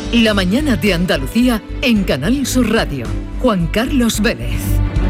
La mañana de Andalucía en Canal Sur Radio. Juan Carlos Vélez.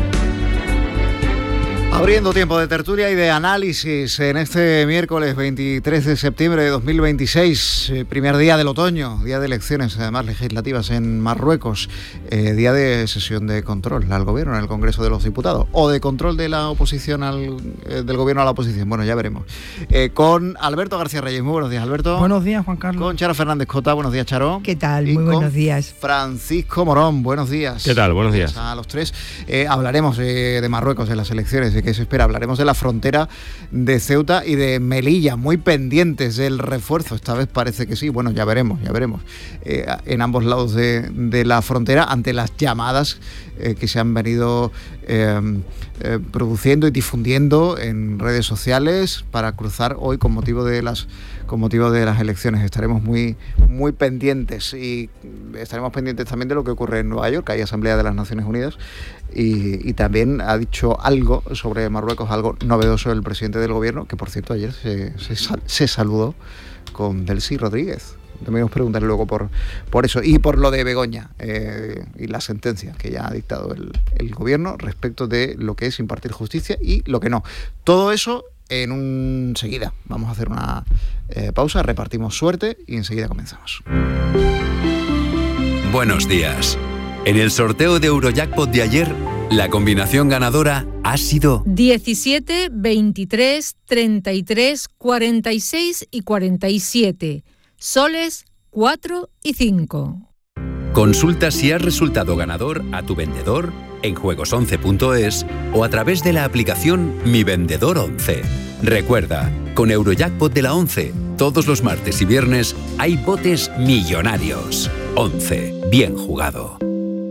Abriendo tiempo de tertulia y de análisis en este miércoles 23 de septiembre de 2026, primer día del otoño, día de elecciones, además legislativas en Marruecos, día de sesión de control al gobierno en el Congreso de los Diputados, o de control de la oposición del gobierno a la oposición, bueno, ya veremos. Con Alberto García Reyes, muy buenos días, Alberto. Buenos días, Juan Carlos. Con Charo Fernández Cota, buenos días, Charo. ¿Qué tal? Y muy buenos días. Francisco Morón, buenos días. ¿Qué tal? Buenos días. A los tres. Hablaremos de Marruecos, de las elecciones, de qué se espera. Hablaremos de la frontera de Ceuta y de Melilla, muy pendientes del refuerzo. Esta vez parece que sí. Bueno, ya veremos. En ambos lados de la frontera, ante las llamadas que se han venido produciendo y difundiendo en redes sociales para cruzar hoy con motivo de las elecciones. Estaremos muy pendientes, y estaremos pendientes también de lo que ocurre en Nueva York. Hay Asamblea de las Naciones Unidas y también ha dicho algo sobre Marruecos, algo novedoso el presidente del gobierno, que por cierto ayer se saludó con Delcy Rodríguez. Debemos preguntarle luego por eso y por lo de Begoña y la sentencia que ya ha dictado el gobierno respecto de lo que es impartir justicia y lo que no. Todo eso enseguida. Vamos a hacer una pausa, repartimos suerte y enseguida comenzamos. Buenos días. En el sorteo de Eurojackpot de ayer, la combinación ganadora ha sido 17, 23, 33, 46 y 47. Soles 4 y 5. Consulta si has resultado ganador a tu vendedor en juegos11.es o a través de la aplicación Mi Vendedor 11. Recuerda, con Eurojackpot de la 11, todos los martes y viernes hay botes millonarios. 11. Bien jugado.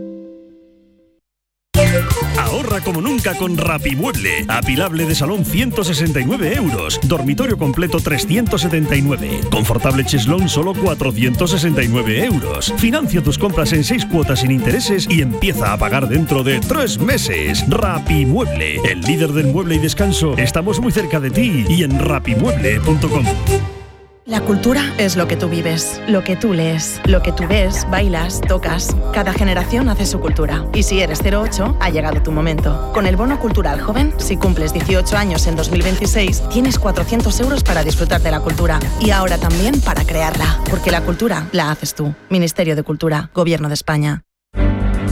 Ahorra como nunca con Rapimueble. Apilable de salón 169 euros. Dormitorio completo 379. Confortable cheslón solo 469 euros. Financia tus compras en 6 cuotas sin intereses y empieza a pagar dentro de 3 meses. Rapimueble, el líder del mueble y descanso. Estamos muy cerca de ti y en rapimueble.com. La cultura es lo que tú vives, lo que tú lees, lo que tú ves, bailas, tocas. Cada generación hace su cultura. Y si eres 08, ha llegado tu momento. Con el Bono Cultural Joven, si cumples 18 años en 2026, tienes 400 euros para disfrutar de la cultura. Y ahora también para crearla. Porque la cultura la haces tú. Ministerio de Cultura, Gobierno de España.